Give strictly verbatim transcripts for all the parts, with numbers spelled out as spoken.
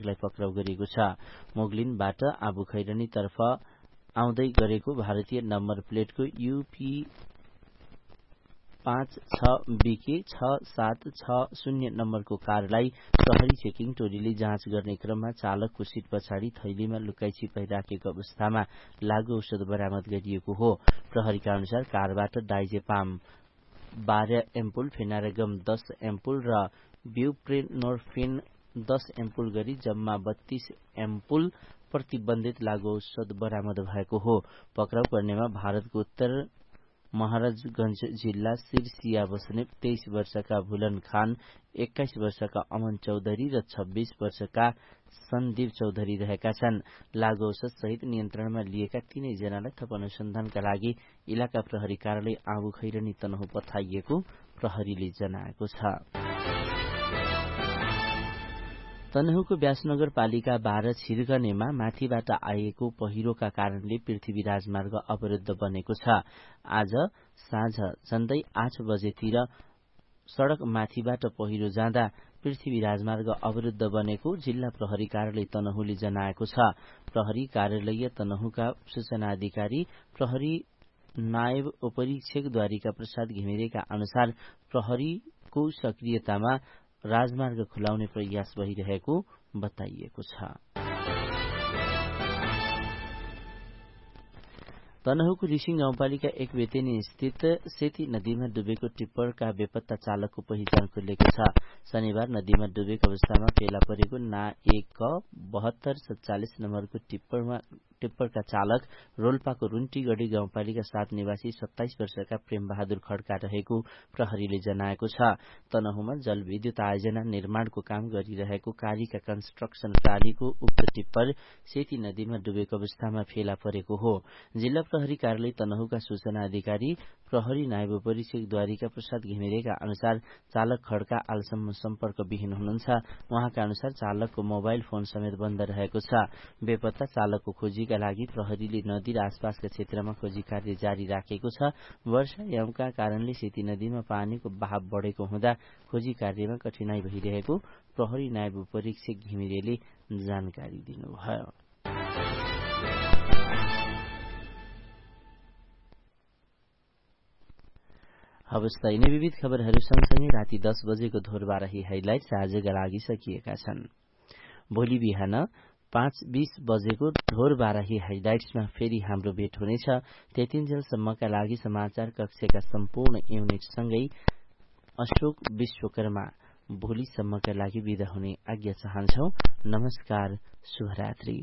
एकलाई पक्राउ गरिएको छ। मोगलिनबाट आबु खैरनी तर्फ आउँदै गरेको भारतीय नम्बर प्लेटको यूपी पाँच छ बीके छ सात छ शून्य नम्बरको कारलाई प्रहरी चेकिङ टोलीले जाँच गर्ने क्रममा चालकको सीट पछाडि थैलीमा लुकाई छिपाई राखेको अवस्थामा लागु औषध बरामद गरिएको हो। प्रहरीका अनुसार कारबाट डाइजेपाम बाह्र एम्पुल, फेनारागम दस एम्पुल र ब्युप्रेनोर्फिन दस एम्पुल गरी जम्मा बत्तीस एम्पुल प्रतिबन्धित लागु औषध बरामद भएको हो। पक्राउ पर्नेमा भारतको उत्तर महाराजगंज जिल्ला सिरसिया बस्ने तेइस वर्षका भुलन खान, एक्काइस वर्षका अमन चौधरी र छब्बीस वर्षका सन्दीप चौधरी रहेका छन्। लागु औषध सहित नियन्त्रणमा लिएका तीनै जनालाई थप अनुसन्धानका लागि इलाका प्रहरी कार्यालय आबु खैरनी तनहु पठाइएको प्रहरीले जनाएको छ। तनहुको व्यासनगर पालिका बाह्र छिरगनेमा माथिबाट आएको पहिरोका कारणले पृथ्वी राजमार्ग अवरुद्ध बनेको छ। आज साँझ झण्डै आठ बजेतिर सड़क माथिबाट पहिरो जाँदा पृथ्वी राजमार्ग अवरुद्ध बनेको जिल्ला प्रहरी कार्यालय तनहुले जनाएको छ। प्रहरी कार्यालय तनहुका सूचना अधिकारी प्रहरी नायब उपरीक्षक द्वारिका प्रसाद घिमिरेका अनुसार प्रहरीको सक्रियतामा राजमार्ग खुलाउने प्रयास भइरहेको बताइएको छ। तनहुको रिसिङ गाउँपालिका एक बेतेनी स्थित सेती नदीमा डुबेको टिप्परका बेपत्ता चालकको पहिचान खुलेको छ। शनिबार नदीमा डुबेको अवस्थामा फेला परेको ना एक बहत्तर सत्तालिस नम्बरको टिप्परमा टिप्परका चालक रोल्पाको रुन्टीगढी गाउँपालिका सात निवासी सत्ताइस वर्षका प्रेम बहादुर खड्का रहेको प्रहरीले जनाएको छ। तनहुमा जलविद्युत आयोजना निर्माणको काम गरिरहेको कालीका कन्स्ट्रक्सन प्रालीको उक्त टिप्पर सेती नदीमा डुबेको अवस्थामा फेला परेको हो। जिल्ला प्रहरी कार्यालय तनहुका सूचना अधिकारी प्रहरी नायब परीक्षक द्वारिका प्रसाद घिमिरेका अनुसार चालक खड्का आलसम्म सम्पर्कविहीन हुनुहुन्छ। उहाँका अनुसार चालकको मोबाइल फोन समेत बन्द रहेको छ। बेपत्ता चालकको खोजीका लागि प्रहरीले नदी र आसपासका क्षेत्रमा खोजी कार्य जारी राखेको छ। वर्षायामका कारणले सेती नदीमा पानीको बहाव बढेको हुँदा खोजी कार्यमा कठिनाई भइरहेको प्रहरी नायब परीक्षक घिमिरेले जानकारी दिनुभयो। अवस्था यिनै विविध खबरहरू सँगसँगै राति दस बजेको धोरबाराही हाइलाइट्स आजका लागि सकिएका छन्। भोलि बिहान पाँच बीस बजेको धोरबाराही हाइलाइट्समा फेरि हाम्रो भेट हुनेछ। त्यतिन्जेलसम्मका लागि समाचार कक्षका सम्पूर्ण युनिटसँगै अशोक विश्वकर्मा भोलिसम्मका लागि बिदा हुने आज्ञा चाहन्छौ। नमस्कार, शुभरात्रि।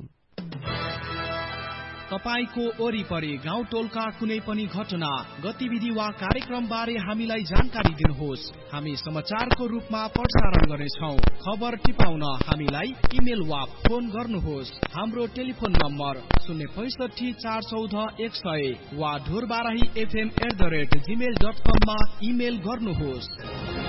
तपाईको वरिपरि गाउँ टोलका कुनै पनि घटना, गतिविधि वा कार्यक्रम बारे हामीलाई जानकारी दिनुहोस्। हामी समाचारको रूपमा प्रसारण गर्नेछौँ। खबर टिपाउन हामीलाई इमेल वा फोन गर्नुहोस्। हाम्रो टेलिफोन नम्बर शून्य पैसठी चार चौध एक सय वा Dhorbarahi FM at the rate Gmail dot कममा इमेल गर्नुहोस्।